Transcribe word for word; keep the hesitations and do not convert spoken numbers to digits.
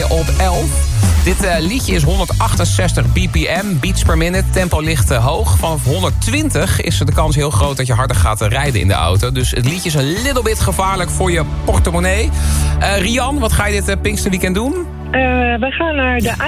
je op elf. Dit uh, liedje is honderdachtenzestig b p m, beats per minute. Tempo ligt uh, hoog. Vanaf honderdtwintig is er de kans heel groot dat je harder gaat uh, rijden in de auto. Dus het liedje is een little bit gevaarlijk voor je portemonnee. Uh, Rian, wat ga je dit uh, Pinksterweekend doen? Uh, we gaan naar de